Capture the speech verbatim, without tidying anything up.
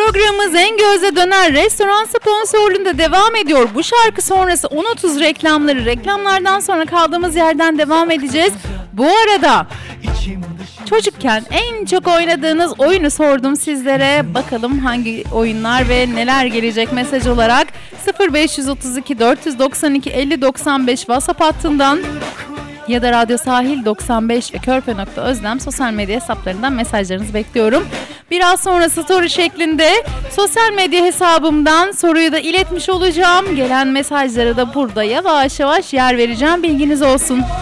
Programımız En Göz'e Döner restoran sponsorluğunda devam ediyor. Bu şarkı sonrası on otuz reklamları, reklamlardan sonra kaldığımız yerden devam edeceğiz. Bu arada çocukken en çok oynadığınız oyunu sordum sizlere. Bakalım hangi oyunlar ve neler gelecek mesaj olarak. sıfır beş otuz iki dört doksan iki elli doksan beş WhatsApp hattından ya da Radyo Sahil doksan beş ve körpe nokta özlem sosyal medya hesaplarından mesajlarınızı bekliyorum. Biraz sonra story şeklinde sosyal medya hesabımdan soruyu da iletmiş olacağım. Gelen mesajlara da burada yavaş yavaş yer vereceğim. Bilginiz olsun.